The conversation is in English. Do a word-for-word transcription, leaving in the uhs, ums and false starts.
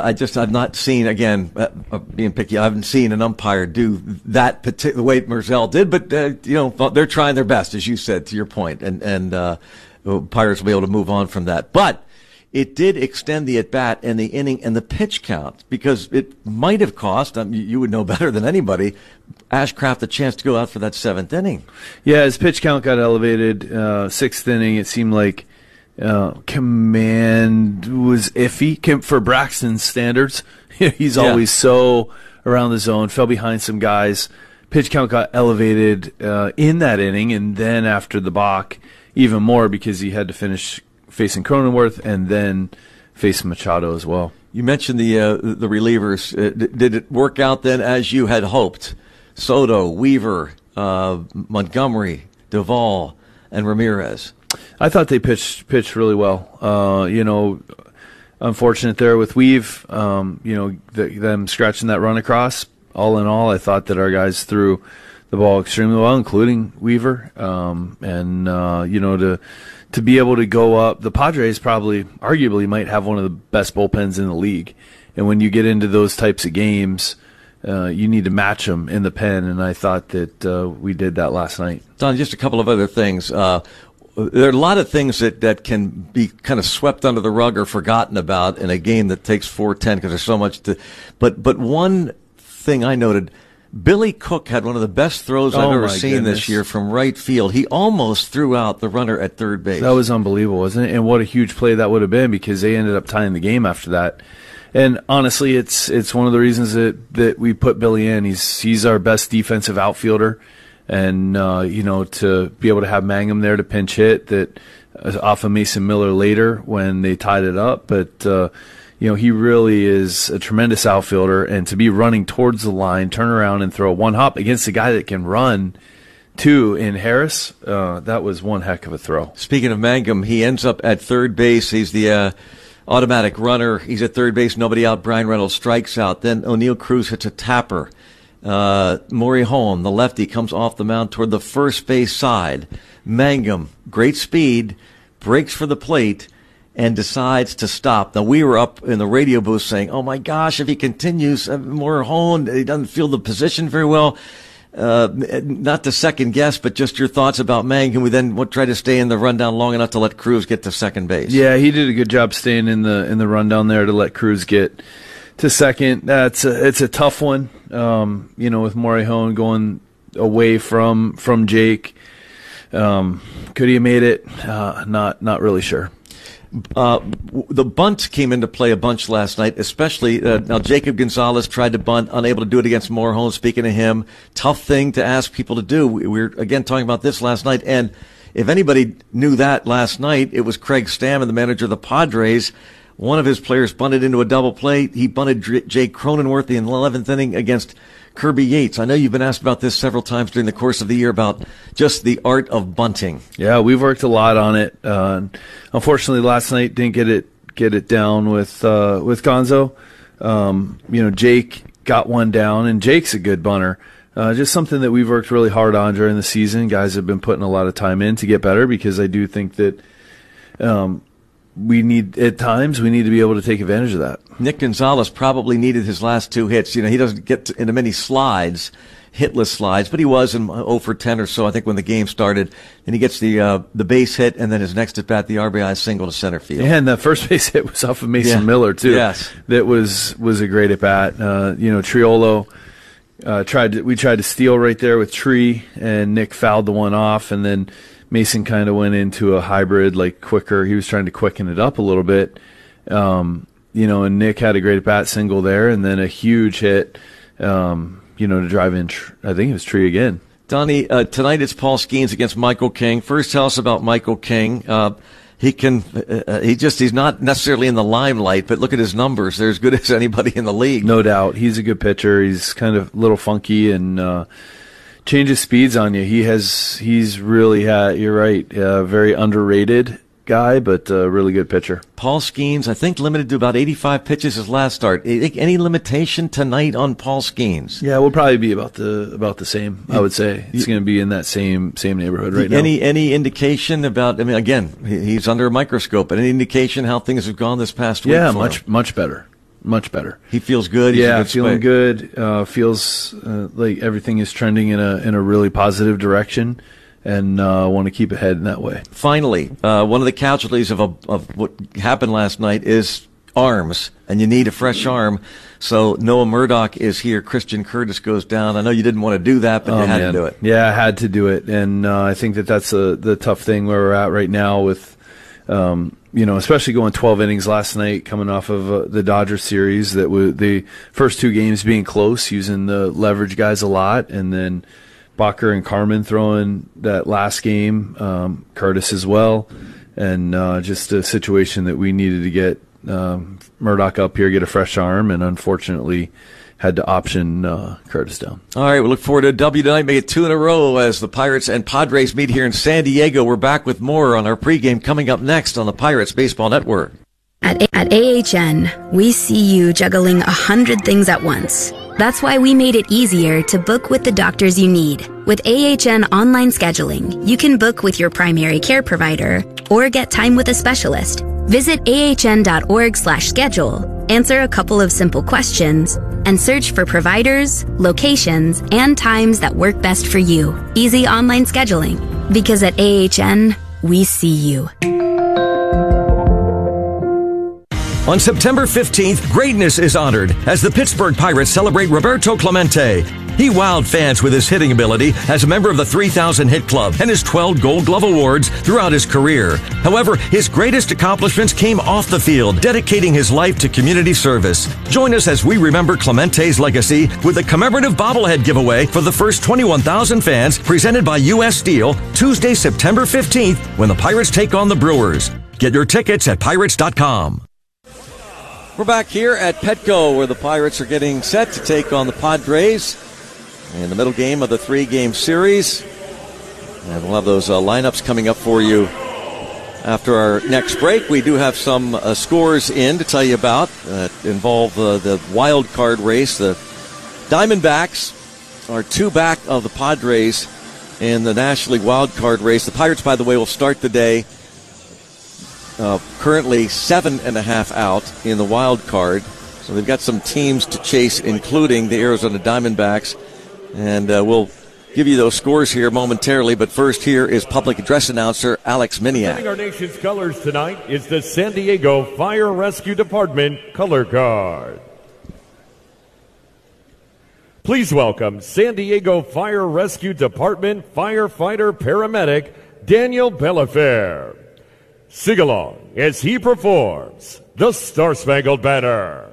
I just I've not seen again uh, being picky. I haven't seen an umpire do that particular way Merzel did. But uh, you know they're trying their best, as you said, to your point, and and uh, Pirates will be able to move on from that. But it did extend the at-bat and the inning and the pitch count, because it might have cost, um, you would know better than anybody, Ashcraft a chance to go out for that seventh inning. Yeah, his pitch count got elevated. Uh, sixth inning, it seemed like uh, command was iffy for Braxton's standards. He's Yeah. always so around the zone, fell behind some guys. Pitch count got elevated uh, in that inning, and then after the balk, even more, because he had to finish facing Cronenworth and then face Machado as well. You mentioned the uh, the relievers. Uh, d- did it work out then as you had hoped? Soto, Weaver, uh, Montgomery, Duvall, and Ramirez. I thought they pitched pitched really well. Uh, you know, unfortunate there with Weave. Um, you know, the, them scratching that run across. All in all, I thought that our guys threw the ball extremely well, including Weaver. Um, and uh, you know, to to be able to go up, the Padres probably, arguably, might have one of the best bullpens in the league. And when you get into those types of games, uh, you need to match them in the pen. And I thought that uh, we did that last night. Don, just a couple of other things. Uh, there are a lot of things that, that can be kind of swept under the rug or forgotten about in a game that takes four ten, because there's so much to. But but one thing I noted. Billy Cook had one of the best throws I've oh ever seen goodness. this year from right field. He almost threw out the runner at third base. That was unbelievable, wasn't it? And what a huge play that would have been, because they ended up tying the game after that. And honestly, it's it's one of the reasons that, that we put Billy in. He's he's our best defensive outfielder, and uh, you know, to be able to have Mangum there to pinch hit that uh, off of Mason Miller later when they tied it up, but. Uh, You know, he really is a tremendous outfielder, and to be running towards the line, turn around and throw one hop against a guy that can run two in Harris, uh, that was one heck of a throw. Speaking of Mangum, he ends up at third base. He's the uh, automatic runner. He's at third base, nobody out. Brian Reynolds strikes out. Then O'Neill Cruz hits a tapper. Uh, Maury Holm, the lefty, comes off the mound toward the first base side. Mangum, great speed, breaks for the plate, and decides to stop. Now, we were up in the radio booth saying, oh, my gosh, if he continues, uh, more honed, he doesn't feel the position very well. Uh, not to second guess, but just your thoughts about Mangum. We then we'll try to stay in the rundown long enough to let Cruz get to second base. Yeah, he did a good job staying in the in the rundown there to let Cruz get to second. That's a, it's a tough one, um, you know, with Morihone going away from from Jake. Um, could he have made it? Uh, not not really sure. Uh, the bunt came into play a bunch last night, especially uh, now Jacob Gonzalez tried to bunt, unable to do it against Morihone. Speaking of him, tough thing to ask people to do. We, we were, again, talking about this last night, and if anybody knew that last night, it was Craig Stammen, the manager of the Padres. One of his players bunted into a double play. He bunted Dr- Jake Cronenworth in the eleventh inning against Kirby Yates. I know you've been asked about this several times during the course of the year about just the art of bunting. Yeah, we've worked a lot on it. Uh, unfortunately, last night didn't get it get it down with uh, with Gonzo. Um, you know, Jake got one down, and Jake's a good bunter. Uh, just something that we've worked really hard on during the season. Guys have been putting a lot of time in to get better, because I do think that um, we need, at times, we need to be able to take advantage of that. Nick Gonzalez probably needed his last two hits. You know, he doesn't get to, into many slides, hitless slides, but he was in oh for ten or so, I think, when the game started. And he gets the uh, the base hit, and then his next at bat, the R B I single to center field. Yeah, and that first base hit was off of Mason yeah. Miller too. Yes, that was was a great at bat. Uh, you know, Triolo uh, tried to, we tried to steal right there with Tree, and Nick fouled the one off, and then Mason kind of went into a hybrid, like quicker. He was trying to quicken it up a little bit. Um, you know, and Nick had a great at-bat single there, and then a huge hit, um, you know, to drive in, I think it was Tree again. Donnie, uh, tonight it's Paul Skeens against Michael King. First, tell us about Michael King. Uh, he can, uh, he just, he's not necessarily in the limelight, but look at his numbers. They're as good as anybody in the league. No doubt. He's a good pitcher. He's kind of a little funky and, uh, changes speeds on you. He has, he's really had, you're right, uh, very underrated guy, but a really good pitcher. Paul Skeens, I think, limited to about eighty-five pitches his last start. Any limitation tonight on Paul Skeens? Yeah, we'll probably be about the about the same. I would say it's going to be in that same same neighborhood right now. Any any indication about? I mean, again, he's under a microscope, but any indication how things have gone this past week? Yeah, for much him? much better, much better. He feels good. He's yeah, in good feeling space. good. Uh, feels uh, like everything is trending in a in a really positive direction, and uh, want to keep it heading that way. Finally, uh, one of the casualties of a, of what happened last night is arms, and you need a fresh arm. So Noah Murdoch is here. Christian Curtis goes down. I know you didn't want to do that, but oh, you had man. to do it. Yeah, I had to do it, and uh, I think that that's a, the tough thing where we're at right now with, um, you know, especially going twelve innings last night, coming off of uh, the Dodger series. That was the first two games being close, using the leverage guys a lot, and then Bacher and Carmen throwing that last game, um, Curtis as well, and uh, just a situation that we needed to get um, Murdoch up here, get a fresh arm, and unfortunately had to option uh, Curtis down. All right, we look forward to a W tonight. Make it two in a row as the Pirates and Padres meet here in San Diego. We're back with more on our pregame coming up next on the Pirates Baseball Network. At, a- at A H N, we see you juggling a hundred things at once. That's why we made it easier to book with the doctors you need. With A H N online scheduling, you can book with your primary care provider or get time with a specialist. Visit ahn.org slash schedule, answer a couple of simple questions, and search for providers, locations, and times that work best for you. Easy online scheduling. Because at A H N, we see you. On September fifteenth, greatness is honored as the Pittsburgh Pirates celebrate Roberto Clemente. He wowed fans with his hitting ability as a member of the three thousand Hit Club and his twelve Gold Glove Awards throughout his career. However, his greatest accomplishments came off the field, dedicating his life to community service. Join us as we remember Clemente's legacy with a commemorative bobblehead giveaway for the first twenty-one thousand fans presented by U S Steel Tuesday, September fifteenth, when the Pirates take on the Brewers. Get your tickets at pirates dot com. We're back here at Petco, where the Pirates are getting set to take on the Padres in the middle game of the three-game series. And we'll have those uh, lineups coming up for you after our next break. We do have some uh, scores in to tell you about that involve uh, the wild card race. The Diamondbacks are two back of the Padres in the National League wild card race. The Pirates, by the way, will start the day Uh, currently seven and a half out in the wild card. So they've got some teams to chase, including the Arizona Diamondbacks. And uh, we'll give you those scores here momentarily. But first, here is public address announcer Alex Miniak. Our nation's colors tonight is the San Diego Fire Rescue Department color card. Please welcome San Diego Fire Rescue Department firefighter paramedic Daniel Belafere. Sing along as he performs the Star Spangled Banner.